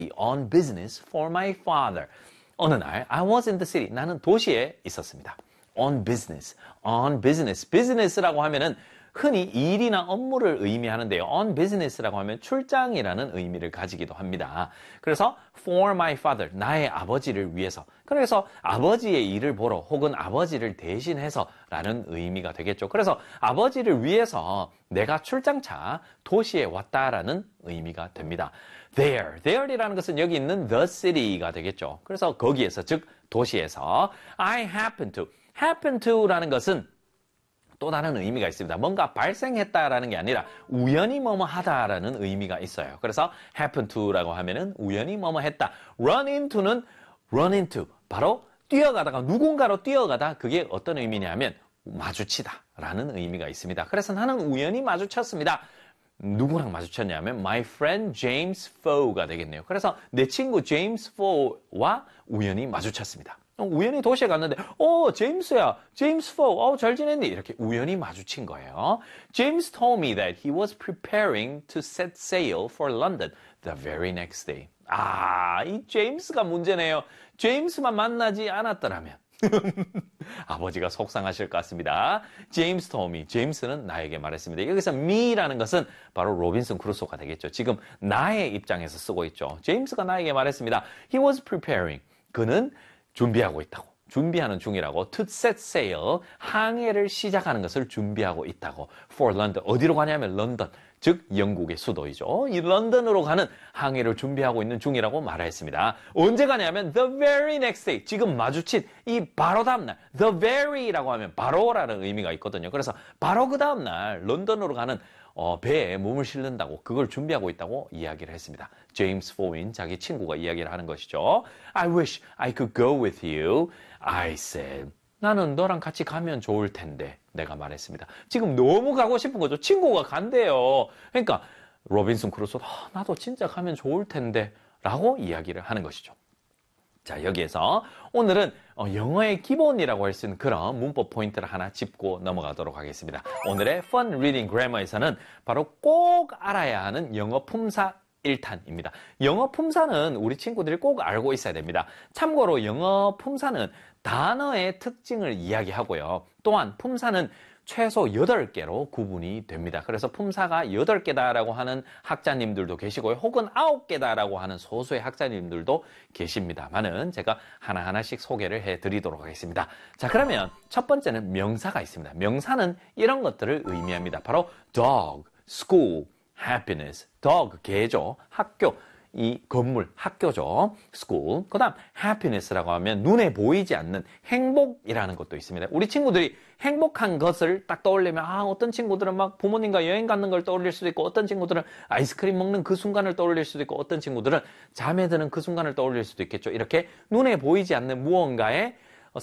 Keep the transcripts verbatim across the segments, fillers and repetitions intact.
on business for my father. 어느 날 I was in the city. 나는 도시에 있었습니다. on business, on business. business라고 하면은 흔히 일이나 업무를 의미하는데요. on business라고 하면 출장이라는 의미를 가지기도 합니다. 그래서 for my father, 나의 아버지를 위해서. 그래서 아버지의 일을 보러 혹은 아버지를 대신해서 라는 의미가 되겠죠. 그래서 아버지를 위해서 내가 출장차 도시에 왔다라는 의미가 됩니다. There, there이라는 것은 여기 있는 the city가 되겠죠. 그래서 거기에서, 즉 도시에서 I happen to, happen to라는 것은 또 다른 의미가 있습니다. 뭔가 발생했다라는 게 아니라 우연히 뭐뭐 하다라는 의미가 있어요. 그래서 happen to라고 하면은 우연히 뭐뭐 했다. run into는 run into, 바로 뛰어가다가 누군가로 뛰어가다, 그게 어떤 의미냐면 마주치다 라는 의미가 있습니다. 그래서 나는 우연히 마주쳤습니다. 누구랑 마주쳤냐면 my friend James Foe가 되겠네요. 그래서 내 친구 James Foe와 우연히 마주쳤습니다. 우연히 도시에 갔는데 어 제임스야, 제임스 포, 어 잘 지냈니? 이렇게 우연히 마주친 거예요. James told me that he was preparing to set sail for London the very next day. 아, 이 제임스가 문제네요. 제임스만 만나지 않았더라면 아버지가 속상하실 것 같습니다. James told me. 제임스는 나에게 말했습니다. 여기서 me라는 것은 바로 로빈슨 크루소가 되겠죠. 지금 나의 입장에서 쓰고 있죠. 제임스가 나에게 말했습니다. He was preparing. 그는 준비하고 있다고. 준비하는 중이라고. To set sail. 항해를 시작하는 것을 준비하고 있다고. For London. 어디로 가냐면 런던. 즉 영국의 수도이죠. 이 런던으로 가는 항해를 준비하고 있는 중이라고 말했습니다. 언제 가냐면 the very next day. 지금 마주친 이 바로 다음날. the very라고 하면 바로라는 의미가 있거든요. 그래서 바로 그 다음날 런던으로 가는 어, 배에 몸을 실는다고, 그걸 준비하고 있다고 이야기를 했습니다. 제임스 포인, 자기 친구가 이야기를 하는 것이죠. I wish I could go with you. I said. 나는 너랑 같이 가면 좋을 텐데. 내가 말했습니다. 지금 너무 가고 싶은 거죠. 친구가 간대요. 그러니까 로빈슨 크루소, 아, 나도 진짜 가면 좋을 텐데 라고 이야기를 하는 것이죠. 자, 여기에서 오늘은 영어의 기본이라고 할 수 있는 그런 문법 포인트를 하나 짚고 넘어가도록 하겠습니다. 오늘의 Fun Reading Grammar에서는 바로 꼭 알아야 하는 영어 품사 일 탄입니다. 영어 품사는 우리 친구들이 꼭 알고 있어야 됩니다. 참고로 영어 품사는 단어의 특징을 이야기하고요. 또한 품사는 최소 여덟 개로 구분이 됩니다. 그래서 품사가 여덟 개다라고 하는 학자님들도 계시고요. 혹은 아홉 개다라고 하는 소수의 학자님들도 계십니다만은 제가 하나하나씩 소개를 해드리도록 하겠습니다. 자, 그러면 첫 번째는 명사가 있습니다. 명사는 이런 것들을 의미합니다. 바로 dog, school, happiness, dog, 개죠. 학교, 이 건물, 학교죠. school. 그 다음 happiness라고 하면 눈에 보이지 않는 행복이라는 것도 있습니다. 우리 친구들이 행복한 것을 딱 떠올리면 아, 어떤 친구들은 막 부모님과 여행 가는 걸 떠올릴 수도 있고, 어떤 친구들은 아이스크림 먹는 그 순간을 떠올릴 수도 있고, 어떤 친구들은 잠에 드는 그 순간을 떠올릴 수도 있겠죠. 이렇게 눈에 보이지 않는 무언가의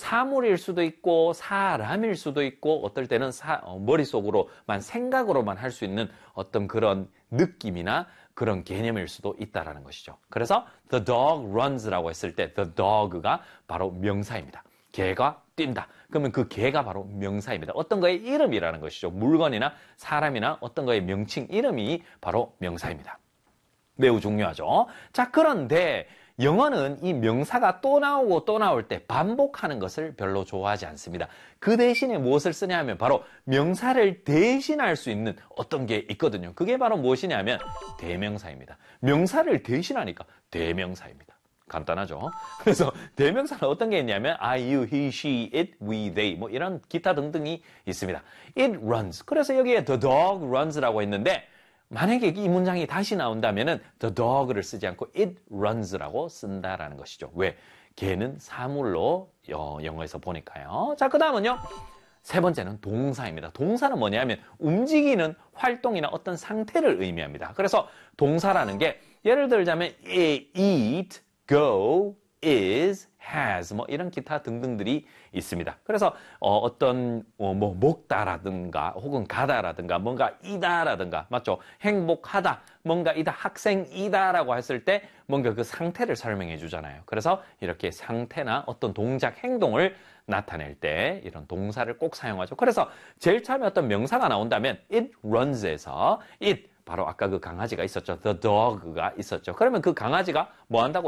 사물일 수도 있고 사람일 수도 있고, 어떨 때는 사, 어, 머릿속으로만 생각으로만 할 수 있는 어떤 그런 느낌이나 그런 개념일 수도 있다라는 것이죠. 그래서 the dog runs라고 했을 때 the dog가 바로 명사입니다. 개가 뛴다. 그러면 그 개가 바로 명사입니다. 어떤 거의 이름이라는 것이죠. 물건이나 사람이나 어떤 거의 명칭, 이름이 바로 명사입니다. 매우 중요하죠. 자, 그런데 영어는 이 명사가 또 나오고 또 나올 때 반복하는 것을 별로 좋아하지 않습니다. 그 대신에 무엇을 쓰냐 하면 바로 명사를 대신할 수 있는 어떤 게 있거든요. 그게 바로 무엇이냐면 대명사입니다. 명사를 대신하니까 대명사입니다. 간단하죠. 그래서 대명사는 어떤 게 있냐면 I, you, he, she, it, we, they 뭐 이런 기타 등등이 있습니다. It runs. 그래서 여기에 the dog runs라고 했는데 만약에 이 문장이 다시 나온다면은 the dog를 쓰지 않고 it runs라고 쓴다라는 것이죠. 왜? 개는 사물로 어, 영어에서 보니까요. 자, 그 다음은요. 세 번째는 동사입니다. 동사는 뭐냐면 움직이는 활동이나 어떤 상태를 의미합니다. 그래서 동사라는 게 예를 들자면 eat, go, is, has 뭐 이런 기타 등등들이 있습니다. 그래서 어, 어떤 어, 뭐 먹다라든가 혹은 가다라든가 뭔가 이다라든가 맞죠? 행복하다, 뭔가 이다, 학생이다라고 했을 때 뭔가 그 상태를 설명해 주잖아요. 그래서 이렇게 상태나 어떤 동작, 행동을 나타낼 때 이런 동사를 꼭 사용하죠. 그래서 제일 처음에 어떤 명사가 나온다면 it runs에서 it 바로 아까 그 강아지가 있었죠. The dog가 있었죠. 그러면 그 강아지가 뭐 한다고